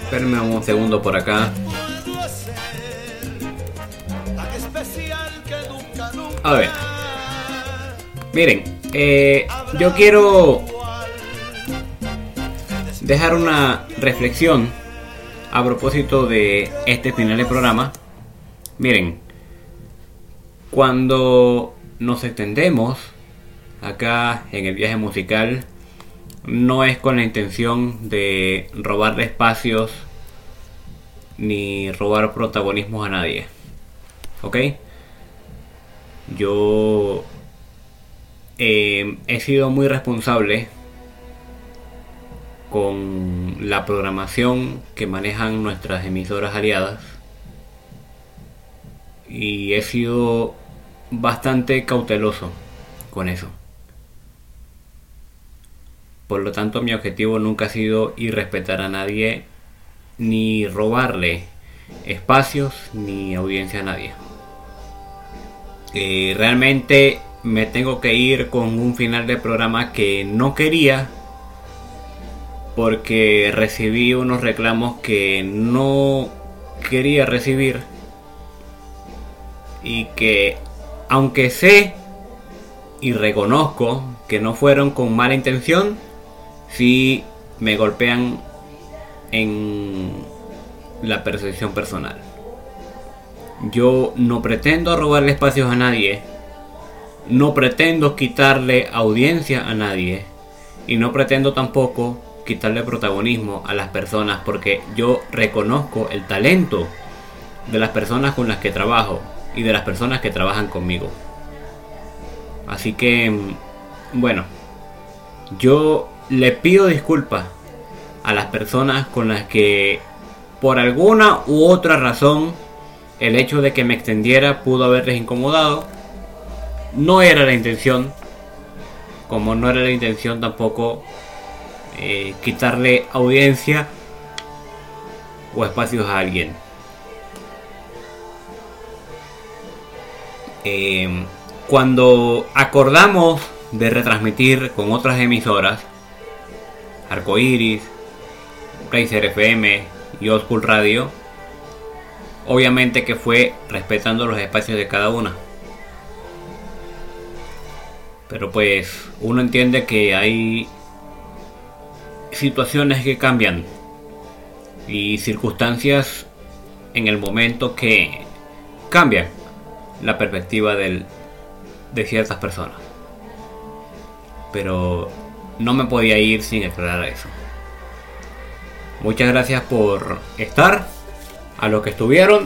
Espérenme un segundo por acá. A ver. Miren, yo quiero dejar una reflexión a propósito de este final de programa. Miren, cuando nos extendemos acá en el viaje musical, no es con la intención de robarle espacios ni robar protagonismos a nadie, ¿ok? Yo he sido muy responsable con la programación que manejan nuestras emisoras aliadas y he sido bastante cauteloso con eso. Por lo tanto, mi objetivo nunca ha sido irrespetar a nadie ni robarle espacios ni audiencia a nadie. Realmente me tengo que ir con un final de programa que no quería, porque recibí unos reclamos que no quería recibir y que, aunque sé y reconozco que no fueron con mala intención, sí me golpean en la percepción personal. Yo no pretendo robarle espacios a nadie, no pretendo quitarle audiencia a nadie y no pretendo tampoco quitarle protagonismo a las personas, porque yo reconozco el talento de las personas con las que trabajo y de las personas que trabajan conmigo. Así que, bueno, yo le pido disculpas a las personas con las que por alguna u otra razón el hecho de que me extendiera pudo haberles incomodado. No era la intención, como no era la intención tampoco quitarle audiencia o espacios a alguien. Cuando acordamos de retransmitir con otras emisoras, Arcoiris, Kaiser FM y Old School Radio, obviamente que fue respetando los espacios de cada una. Pero pues uno entiende que hay situaciones que cambian y circunstancias en el momento que cambian la perspectiva de ciertas personas. Pero no me podía ir sin aclarar eso. Muchas gracias por estar, a los que estuvieron